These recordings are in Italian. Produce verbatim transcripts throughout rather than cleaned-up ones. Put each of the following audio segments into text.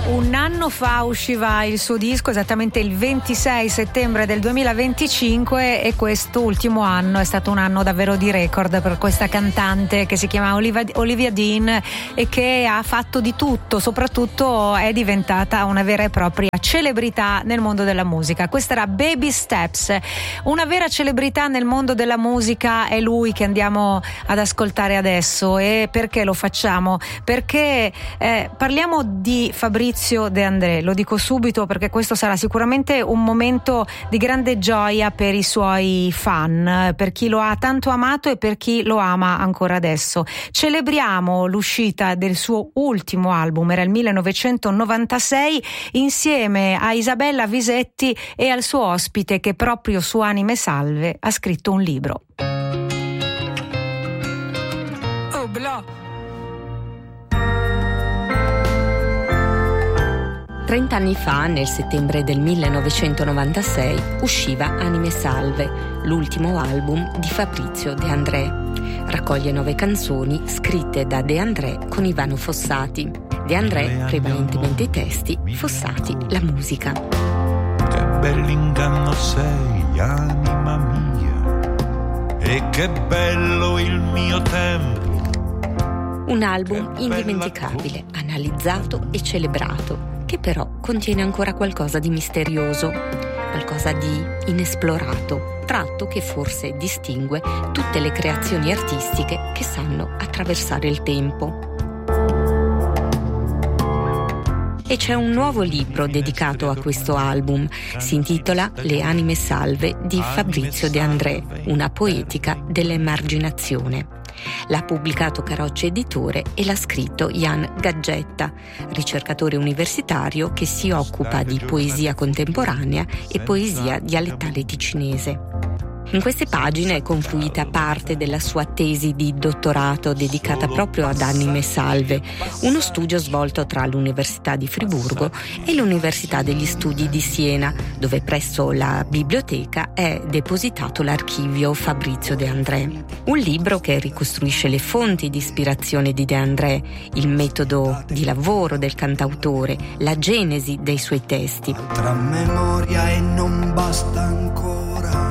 Un anno fa usciva il suo disco, esattamente il ventisei settembre del duemilaventicinque, e quest'ultimo anno è stato un anno davvero di record per questa cantante che si chiama Olivia, Olivia Dean, e che ha fatto di tutto, soprattutto è diventata una vera e propria celebrità nel mondo della musica. Questa era Baby Steps. Una vera celebrità nel mondo della musica è lui che andiamo ad ascoltare adesso. E perché lo facciamo? Perché eh, parliamo di Fabrizio De André. Lo dico subito perché questo sarà sicuramente un momento di grande gioia per i suoi fan, per chi lo ha tanto amato e per chi lo ama ancora adesso. Celebriamo l'uscita del suo ultimo album, era il millenovecentonovantasei, insieme a Isabella Visetti e al suo ospite che proprio su Anime Salve ha scritto un libro. Oh, blah. Trent'anni fa, nel settembre del millenovecentonovantasei, usciva Anime Salve, l'ultimo album di Fabrizio De André. Raccoglie nove canzoni scritte da De André con Ivano Fossati. De André prevalentemente i testi, Fossati la musica. Che bell'inganno sei, anima mia, e che bello il mio tempo. Un album indimenticabile, analizzato e celebrato, che però contiene ancora qualcosa di misterioso, qualcosa di inesplorato, tratto che forse distingue tutte le creazioni artistiche che sanno attraversare il tempo. E c'è un nuovo libro dedicato a questo album, si intitola Le anime salve di Fabrizio De André, una poetica dell'emarginazione. L'ha pubblicato Carocci Editore e l'ha scritto Jan Gaggetta, ricercatore universitario che si occupa di poesia contemporanea e poesia dialettale ticinese. In queste pagine è confluita parte della sua tesi di dottorato dedicata proprio ad Anime Salve, uno studio svolto tra l'Università di Friburgo e l'Università degli Studi di Siena, dove presso la biblioteca è depositato l'archivio Fabrizio De André. Un libro che ricostruisce le fonti di ispirazione di De André, il metodo di lavoro del cantautore, la genesi dei suoi testi. Altra memoria e non basta ancora.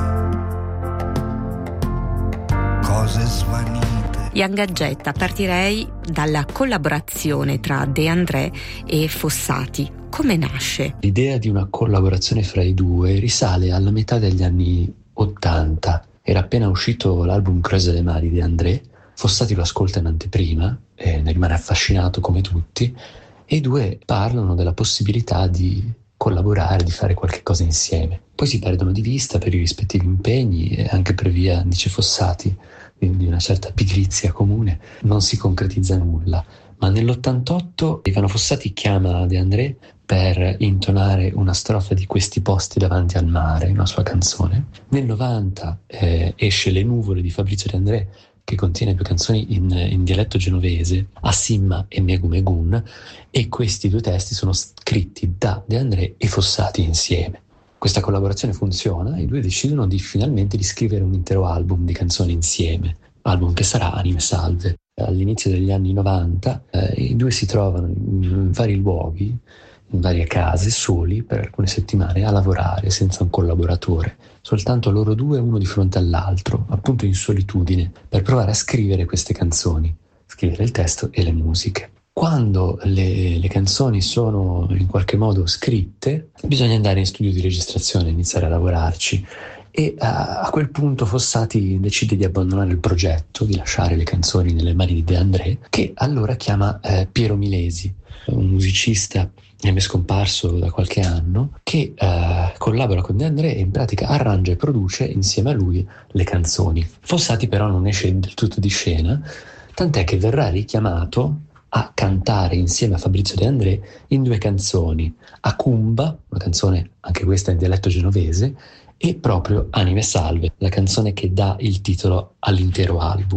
Cose svanite. Jan Gaggetta, partirei dalla collaborazione tra De André e Fossati. Come nasce? L'idea di una collaborazione fra i due risale alla metà degli anni ottanta. Era appena uscito l'album Creuse le mani di De André. Fossati lo ascolta in anteprima e ne rimane affascinato come tutti, e i due parlano della possibilità di collaborare, di fare qualche cosa insieme. Poi si perdono di vista per i rispettivi impegni e anche per via, dice Fossati, di una certa pigrizia comune, non si concretizza nulla. Ma nell'ottantotto Ivano Fossati chiama De André per intonare una strofa di Questi posti davanti al mare, una sua canzone. Nel novanta eh, esce Le nuvole di Fabrizio De André, che contiene due canzoni in, in dialetto genovese, Asimma e Megu Megun, e questi due testi sono scritti da De André e Fossati insieme. Questa collaborazione funziona e i due decidono di finalmente di scrivere un intero album di canzoni insieme, album che sarà Anime Salve. All'inizio degli anni novanta eh, i due si trovano in, in vari luoghi, in varie case, soli per alcune settimane a lavorare senza un collaboratore, soltanto loro due uno di fronte all'altro, appunto in solitudine, per provare a scrivere queste canzoni, scrivere il testo e le musiche. Quando le, le canzoni sono in qualche modo scritte, bisogna andare in studio di registrazione, iniziare a lavorarci, e a, a quel punto Fossati decide di abbandonare il progetto, di lasciare le canzoni nelle mani di De André, che allora chiama eh, Piero Milesi, un musicista che è scomparso da qualche anno, che eh, collabora con De André e in pratica arrangia e produce insieme a lui le canzoni. Fossati però non esce del tutto di scena, tant'è che verrà richiamato a cantare insieme a Fabrizio De André in due canzoni, Acumba, una canzone anche questa in dialetto genovese, e proprio Anime Salve, la canzone che dà il titolo all'intero album.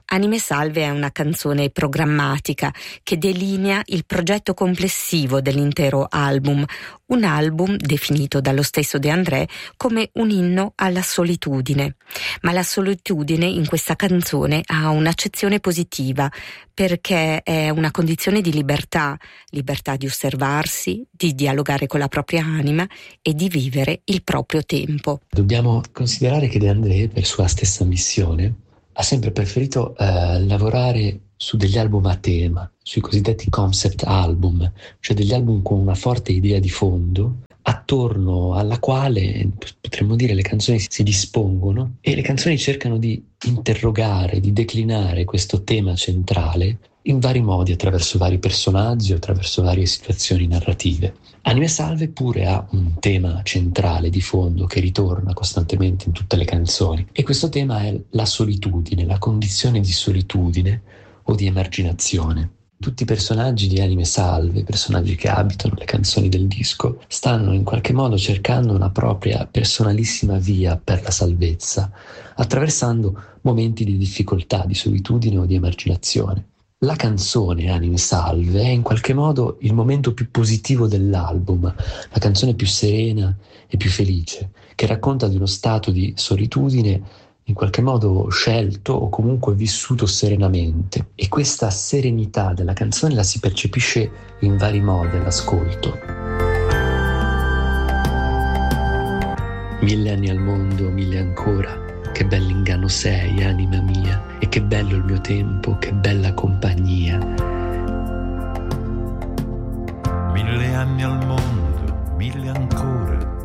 Anime Salve è una canzone programmatica che delinea il progetto complessivo dell'intero album, un album definito dallo stesso De André come un inno alla solitudine. Ma la solitudine in questa canzone ha un'accezione positiva, perché è una condizione di libertà, libertà di osservarsi, di dialogare con la propria anima e di vivere il proprio tempo. Dobbiamo considerare che De André, per sua stessa missione, ha sempre preferito eh, lavorare su degli album a tema, sui cosiddetti concept album, cioè degli album con una forte idea di fondo, attorno alla quale, potremmo dire, le canzoni si dispongono e le canzoni cercano di interrogare, di declinare questo tema centrale in vari modi, attraverso vari personaggi o attraverso varie situazioni narrative. Anime Salve pure ha un tema centrale di fondo che ritorna costantemente in tutte le canzoni, e questo tema è la solitudine, la condizione di solitudine o di emarginazione. Tutti i personaggi di Anime Salve, i personaggi che abitano le canzoni del disco, stanno in qualche modo cercando una propria personalissima via per la salvezza, attraversando momenti di difficoltà, di solitudine o di emarginazione. La canzone Anime Salve è in qualche modo il momento più positivo dell'album, la canzone più serena e più felice, che racconta di uno stato di solitudine in qualche modo scelto o comunque vissuto serenamente. E questa serenità della canzone la si percepisce in vari modi all'ascolto. Mille anni al mondo, mille ancora. Che bell'inganno sei, anima mia, e che bello il mio tempo, che bella compagnia. Mille anni al mondo, mille ancora,